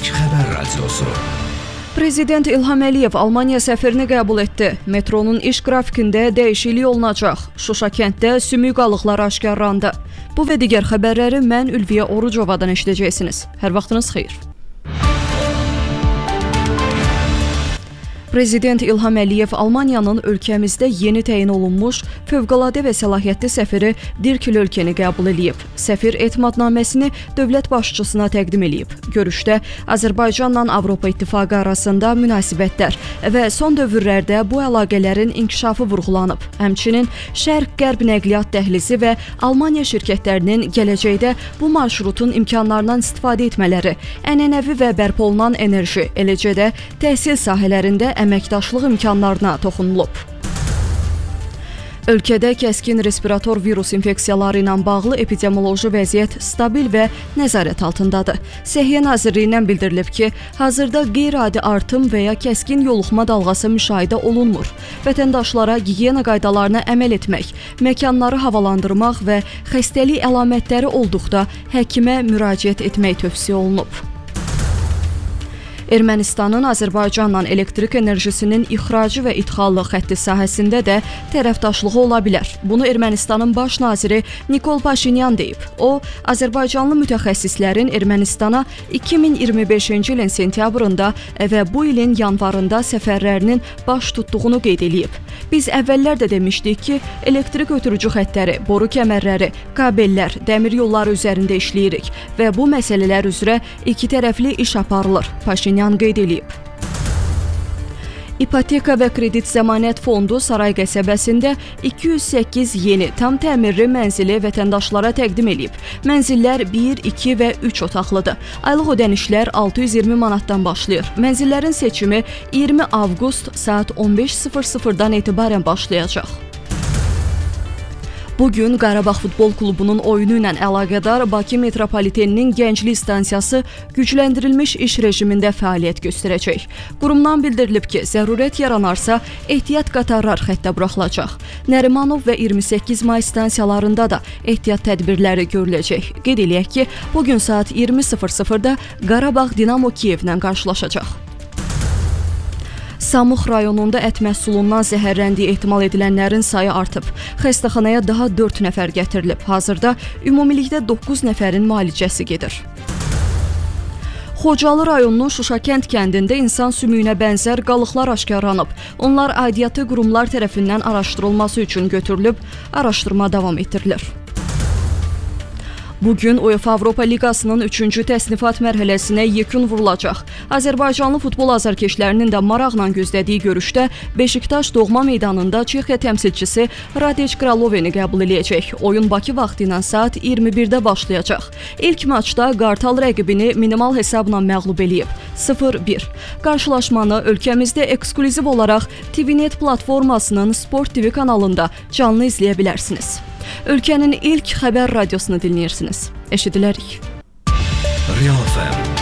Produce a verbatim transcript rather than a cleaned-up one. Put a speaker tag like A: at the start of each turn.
A: İlk Xəbər Radiosu.
B: Prezident İlham Əliyev Almaniya səfirini qəbul etdi. Metronun iş qrafikində dəyişiklik olunacaq. Şuşa kənddə sümük qalıqları aşkarlandı. Bu və digər xəbərləri mən Ülviyə Orucovadan eşidəcəksiniz. Hər vaxtınız xeyir. Prezident İlham Əliyev Almaniyanın ölkəmizdə yeni təyin olunmuş fövqəladə və səlahiyyətli səfiri Dirk Lölkeni qəbul edib. Səfir etimadnaməsini dövlət başçısına təqdim edib. Görüşdə Azərbaycanla Avropa İttifaqı arasında münasibətlər və son dövrlərdə bu əlaqələrin inkişafı vurğulanıb. Həmçinin Şərq-Qərb nəqliyyat dəhlizi və Almaniya şirkətlərinin gələcəkdə bu marşrutun imkanlarından istifadə etmələri, ənənəvi və bərpa olunan enerji, eləcə də təhsil sahələrində əməkdaşlıq imkanlarına toxunulub. Ölkədə kəskin respirator virus infeksiyaları ilə bağlı epidemioloji vəziyyət stabil və nəzarət altındadır. Səhiyyə Nazirliyindən bildirilib ki, hazırda qeyri-adi artım və ya kəskin yoluxma dalğası müşahidə olunmur. Vətəndaşlara gigiyena qaydalarına əməl etmək, məkanları havalandırmaq və xəstəlik əlamətləri olduqda həkimə müraciət etmək tövsiyə olunub. Ermənistanın Azərbaycanla elektrik enerjisinin ixracı və idxalı xətti sahəsində də tərəfdaşlığı ola bilər. Bunu Ermənistanın baş naziri Nikol Paşinyan deyib. O, Azərbaycanlı mütəxəssislərin Ermənistana iki min iyirmi beşinci ilin sentyabrında və bu ilin yanvarında səfərlərinin baş tutduğunu qeyd edib. Biz əvvəllər də demişdik ki, elektrik ötürücü xəttləri, boru kəmərləri, kabellər, dəmir yolları üzərində işləyirik və bu məsələlər üzrə iki tərəfli iş aparılır. Paşinyan qeyd edib. İpoteka və Kredit Zəmanət Fondu Saray qəsəbəsində iki yüz səkkiz yeni tam təmirli mənzili vətəndaşlara təqdim edib. Mənzillər bir, iki və üç otaqlıdır. Aylıq ödənişlər altı yüz iyirmi manatdan başlayır. Mənzillərin seçimi iyirmi avqust saat on beş sıfır sıfırdan etibarən başlayacaq. Bugün Qarabağ Futbol Klubunun oyunu ilə əlaqədar Bakı Metropoliteninin Gənclik stansiyası gücləndirilmiş iş rejimində fəaliyyət göstərəcək. Qurumdan bildirilib ki, zərurət yaranarsa ehtiyat qatarlar xəttə buraxılacaq. Nərimanov və iyirmi səkkiz may stansiyalarında da ehtiyat tədbirləri görüləcək. Qeyd eləyək ki, bugün saat iyirmi sıfır sıfırda Qarabağ Dinamo Kiyevlə qarşılaşacaq. Samux rayonunda ət məhsulundan zəhərləndiyi ehtimal edilənlərin sayı artıb. Xəstəxanaya daha dörd nəfər gətirilib. Hazırda ümumilikdə doqquz nəfərin müalicəsi gedir. Xocalı rayonunun Şuşa kənd kəndində insan sümüyünə bənzər qalıqlar aşkarlanıb. Onlar aidiyyatı qurumlar tərəfindən araşdırılması üçün götürülüb, araşdırma davam etdirilir. Bugün UEFA Avropa Liqasının üçüncü təsnifat mərhələsinə yekun vurulacaq. Azərbaycanlı futbol azarkeşlərinin də maraqla gözlədiyi görüşdə Beşiktaş doğma meydanında Çexiya təmsilçisi Radek Kraloveni qəbul edəcək. Oyun Bakı vaxtı ilə saat iyirmi birdə başlayacaq. İlk maçda Qartal rəqibini minimal hesabla məğlub eləyib. sıfır bir. Qarşılaşmanı ölkəmizdə eksklüziv olaraq T V Net platformasının Sport T V kanalında canlı izləyə bilərsiniz. Ölkənin ilk xəbər radiosunu dinləyirsiniz. Eşidilərik.
A: Real F M